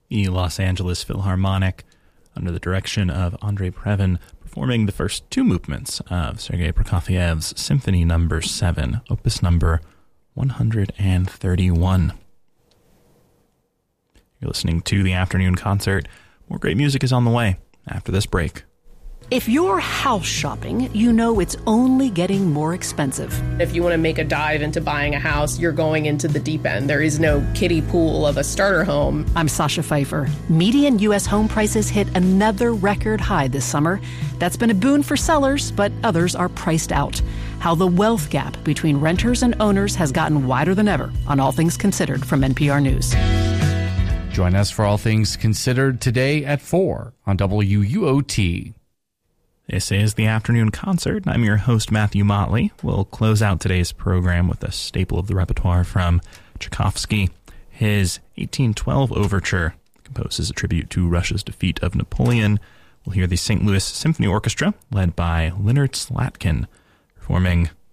the Los Angeles Philharmonic, under the direction of Andrei Previn, performing the first two movements of Sergei Prokofiev's Symphony No. 7, Opus number 131. You're listening to the afternoon concert. More great music is on the way after this break. If you're house shopping, you know it's only getting more expensive. If you want to make a dive into buying a house, you're going into the deep end. There is no kiddie pool of a starter home. I'm Sasha Pfeiffer. Median U.S. home prices hit another record high this summer. That's been a boon for sellers, but others are priced out. How the wealth gap between renters and owners has gotten wider than ever on All Things Considered from NPR News. Join us for All Things Considered today at 4 on WUOT. This is the afternoon concert. I'm your host, Matthew Motley. We'll close out today's program with a staple of the repertoire from Tchaikovsky. His 1812 overture composes a tribute to Russia's defeat of Napoleon. We'll hear the St. Louis Symphony Orchestra, led by Leonard Slatkin, performing